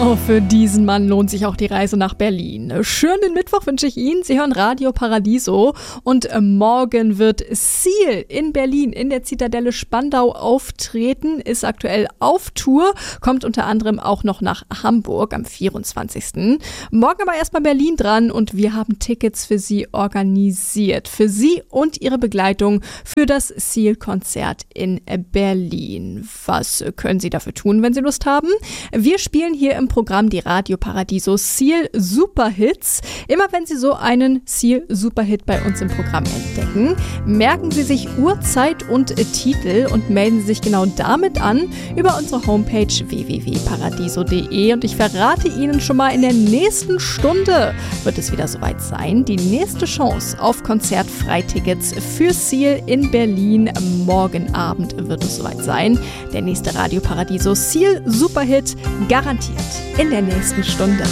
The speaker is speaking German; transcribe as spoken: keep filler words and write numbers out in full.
Oh, für diesen Mann lohnt sich auch die Reise nach Berlin. Schönen Mittwoch wünsche ich Ihnen. Sie hören Radio Paradiso und morgen wird Seal in Berlin in der Zitadelle Spandau auftreten, ist aktuell auf Tour, kommt unter anderem auch noch nach Hamburg am vierundzwanzigsten Morgen aber erstmal Berlin dran und wir haben Tickets für Sie organisiert. Für Sie und Ihre Begleitung für das Seal-Konzert in Berlin. Was können Sie dafür tun, wenn Sie Lust haben? Wir spielen hier im Programm die Radio Paradiso Seal Superhits. Immer wenn Sie so einen Seal Superhit bei uns im Programm entdecken, merken Sie sich Uhrzeit und Titel und melden Sie sich genau damit an über unsere Homepage w w w punkt paradiso punkt de und ich verrate Ihnen schon mal, in der nächsten Stunde wird es wieder soweit sein. Die nächste Chance auf Konzertfreitickets für Seal in Berlin. Morgen Abend wird es soweit sein. Der nächste Radio Paradiso Seal Superhit garantiert in der nächsten Stunde.